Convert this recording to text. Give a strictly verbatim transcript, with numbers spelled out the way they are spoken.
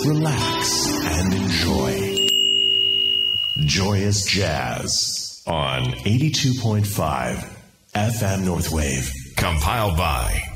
relax, and enjoy. Joyous Jazz on eighty-two point five F M Northwave. Compiled by